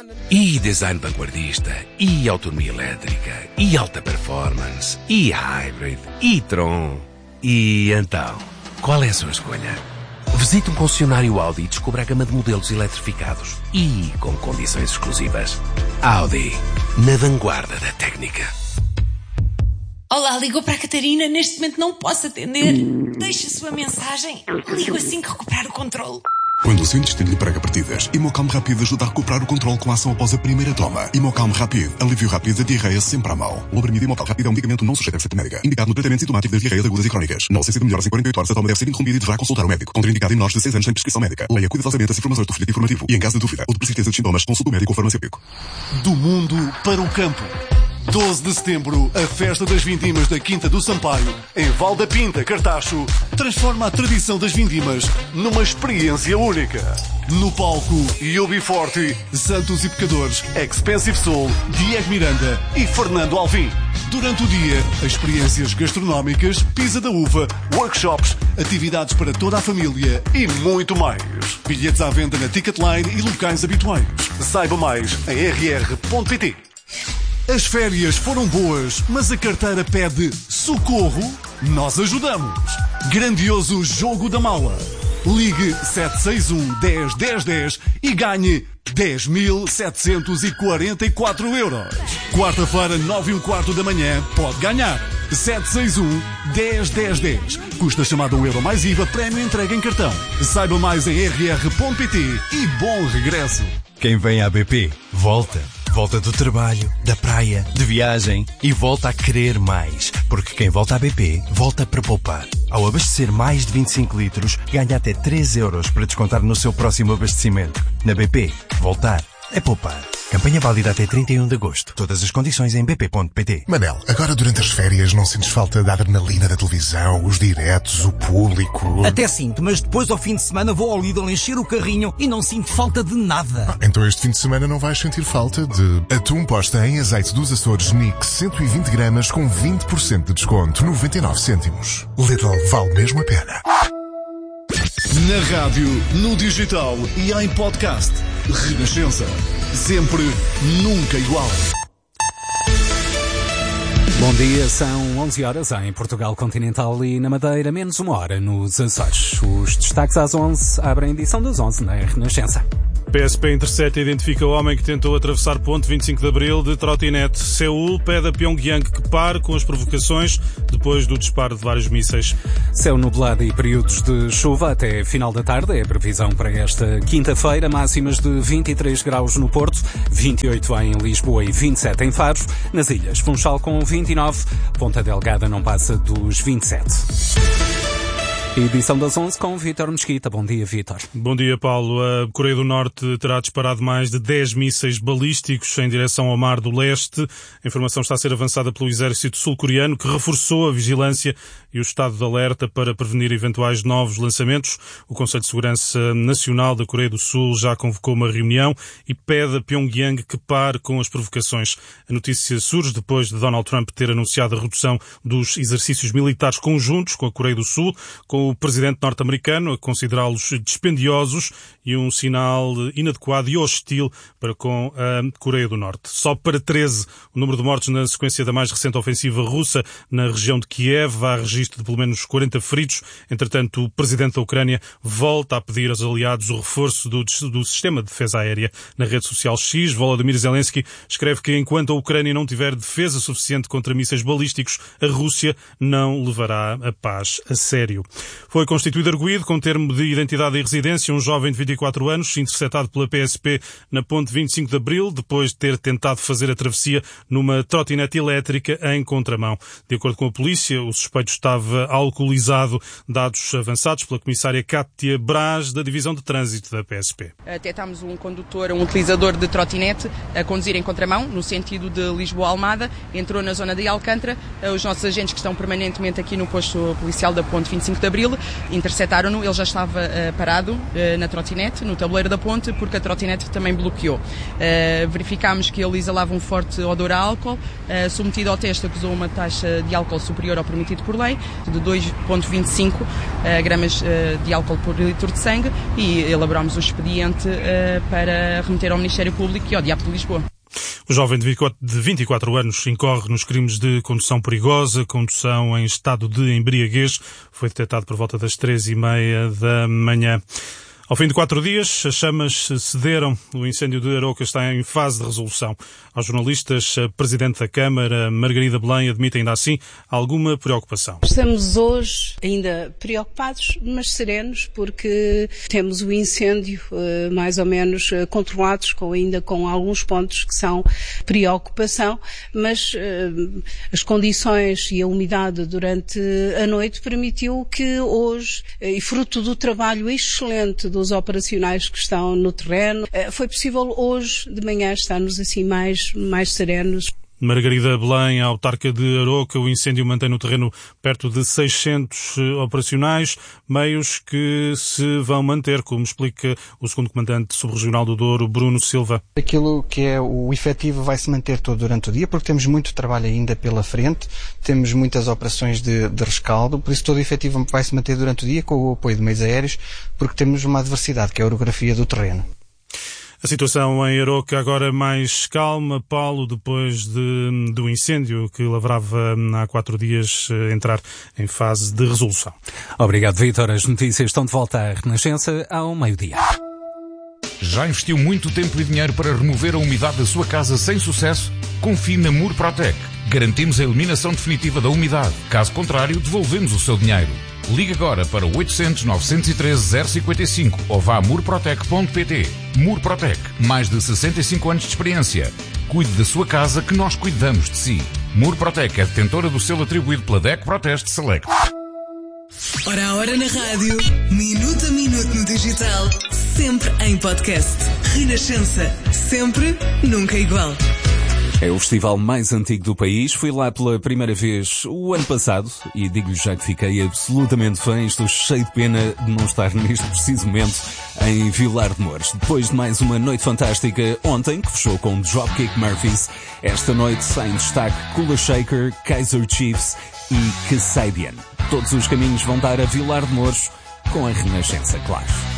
E design vanguardista, e autonomia elétrica, e alta performance, e hybrid, e Tron. E então, qual é a sua escolha? Visite um concessionário Audi e descubra a gama de modelos eletrificados e com condições exclusivas. Audi, na vanguarda da técnica. Olá, ligou para a Catarina. Neste momento não posso atender. Deixe a sua mensagem. Ligo assim que recuperar o controle. Quando o seu intestino lhe prega partidas, Imocalm Rápido ajuda a recuperar o controle com a ação após a primeira toma. Imocalm Rápido, alívio rápido da diarreia sempre à mão. Loperamida Imocalm Rápido é um medicamento não sujeito a receita médica, indicado no tratamento sintomático das diarreias agudas e crónicas. Na ausência de melhoras em 48 horas, a toma deve ser interrompida e deverá consultar o médico. Contraindicado em menores de 6 anos sem prescrição médica. Leia cuidadosamente as informações do folheto informativo e, em caso de dúvida ou de persistência de sintomas, consulte o médico ou farmacêutico. Do mundo para o campo. 12 de setembro, a Festa das Vindimas da Quinta do Sampaio, em Val da Pinta, Cartacho, transforma a tradição das vindimas numa experiência única. No palco, Yubi Forte, Santos e Pecadores, Expensive Soul, Diego Miranda e Fernando Alvim. Durante o dia, experiências gastronómicas, pisa da uva, workshops, atividades para toda a família e muito mais. Bilhetes à venda na Ticketline e locais habituais. Saiba mais em rr.pt. As férias foram boas, mas a carteira pede socorro? Nós ajudamos. Grandioso Jogo da Mala. Ligue 761 10 10 10 e ganhe 10.744 euros. Quarta-feira, 9h15 da manhã, pode ganhar. 761 10 10 10. Custa chamada €1 mais IVA, prémio entrega em cartão. Saiba mais em rr.pt e bom regresso. Quem vem à BP, volta. Volta do trabalho, da praia, de viagem e volta a querer mais. Porque quem volta à BP, volta para poupar. Ao abastecer mais de 25 litros, ganha até 3 euros para descontar no seu próximo abastecimento. Na BP, voltar é poupar. Campanha válida até 31 de agosto. Todas as condições em bp.pt. Manel, agora durante as férias não sentes falta da adrenalina da televisão, os diretos, o público? Até sinto, mas depois ao fim de semana vou ao Lidl encher o carrinho e não sinto falta de nada. Então este fim de semana não vais sentir falta de atum posta em azeite dos Açores Nix 120 gramas com 20% de desconto, 99 cêntimos. Lidl, vale mesmo a pena. Na rádio, no digital e em podcast. Renascença. Sempre, nunca igual. Bom dia, são 11 horas em Portugal Continental e na Madeira, menos 1 hora nos Açores. Os destaques às 11 abrem a edição das 11 na Renascença. PSP intercepta e identifica o homem que tentou atravessar ponte 25 de Abril de trotinete. Seul pede a Pyongyang que pare com as provocações depois do disparo de vários mísseis. Céu nublado e períodos de chuva até final da tarde. É a previsão para esta quinta-feira. Máximas de 23 graus no Porto, 28 em Lisboa e 27 em Faro. Nas ilhas, Funchal com 29, Ponta Delgada não passa dos 27. Edição das 11 com Vítor Mesquita. Bom dia, Vítor. Bom dia, Paulo. A Coreia do Norte terá disparado mais de 10 mísseis balísticos em direção ao Mar do Leste. A informação está a ser avançada pelo exército sul-coreano, que reforçou a vigilância e o estado de alerta para prevenir eventuais novos lançamentos. O Conselho de Segurança Nacional da Coreia do Sul já convocou uma reunião e pede a Pyongyang que pare com as provocações. A notícia surge depois de Donald Trump ter anunciado a redução dos exercícios militares conjuntos com a Coreia do Sul, com o presidente norte-americano a considerá-los dispendiosos e um sinal inadequado e hostil para com a Coreia do Norte. Só para 13 o número de mortos na sequência da mais recente ofensiva russa na região de Kiev. Há registro de pelo menos 40 feridos. Entretanto, o presidente da Ucrânia volta a pedir aos aliados o reforço do sistema de defesa aérea. Na rede social X, Volodymyr Zelensky escreve que enquanto a Ucrânia não tiver defesa suficiente contra mísseis balísticos, a Rússia não levará a paz a sério. Foi constituído arguido com termo de identidade e residência um jovem de 24 anos, interceptado pela PSP na ponte 25 de Abril, depois de ter tentado fazer a travessia numa trotinete elétrica em contramão. De acordo com a polícia, o suspeito estava alcoolizado, dados avançados pela comissária Cátia Braz, da Divisão de Trânsito da PSP. Detectámos um condutor, um utilizador de trotinete, a conduzir em contramão, no sentido de Lisboa-Almada, entrou na zona de Alcântara. Os nossos agentes que estão permanentemente aqui no posto policial da ponte 25 de Abril Abril, interceptaram-no, ele já estava parado na trotinete, no tabuleiro da ponte, porque a trotinete também bloqueou. Verificámos que ele exalava um forte odor a álcool, submetido ao teste acusou uma taxa de álcool superior ao permitido por lei, de 2,25 gramas de álcool por litro de sangue, e elaborámos o expediente para remeter ao Ministério Público e ao DIAP de Lisboa. O jovem de 24 anos incorre nos crimes de condução perigosa, condução em estado de embriaguez. Foi detectado por volta das 3h30 da manhã. Ao fim de 4 dias, as chamas cederam. O incêndio de Arouca está em fase de resolução. Aos jornalistas, a Presidente da Câmara, Margarida Belém, admite ainda assim alguma preocupação. Estamos hoje ainda preocupados, mas serenos, porque temos o incêndio mais ou menos controlados, ainda com alguns pontos que são preocupação, mas as condições e a umidade durante a noite permitiu que hoje, e fruto do trabalho excelente dos operacionais que estão no terreno, foi possível hoje de manhã estarmos assim mais serenos. Margarida Belém, a autarca de Arouca, o incêndio mantém no terreno perto de 600 operacionais, meios que se vão manter, como explica o segundo comandante subregional do Douro, Bruno Silva. Aquilo que é o efetivo vai se manter todo durante o dia, porque temos muito trabalho ainda pela frente, temos muitas operações de rescaldo, por isso todo o efetivo vai se manter durante o dia com o apoio de meios aéreos, porque temos uma adversidade, que é a orografia do terreno. A situação em Arouca agora mais calma, Paulo, depois do incêndio que lavrava há 4 dias entrar em fase de resolução. Obrigado, Vítor. As notícias estão de volta à Renascença ao meio-dia. Já investiu muito tempo e dinheiro para remover a umidade da sua casa sem sucesso? Confie na Murprotec. Garantimos a eliminação definitiva da umidade. Caso contrário, devolvemos o seu dinheiro. Ligue agora para 800 913 055 ou vá a murprotec.pt. Murprotec, mais de 65 anos de experiência. Cuide da sua casa que nós cuidamos de si. Murprotec é detentora do selo atribuído pela DEC Proteste Select. Hora a hora na rádio, minuto a minuto no digital, sempre em podcast. Renascença, sempre, nunca igual. É o festival mais antigo do país. Fui lá pela primeira vez o ano passado e digo-lhe já que fiquei absolutamente fã. Estou cheio de pena de não estar neste preciso momento em Vilar de Mouros. Depois de mais uma noite fantástica ontem, que fechou com Dropkick Murphys, esta noite sai em destaque Kula Shaker, Kaiser Chiefs e Kasabian. Todos os caminhos vão dar a Vilar de Mouros com a Renascença, claro.